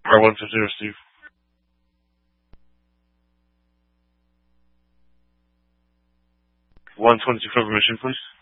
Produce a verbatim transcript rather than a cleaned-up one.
R one fifty receive. one twenty-two for permission, please.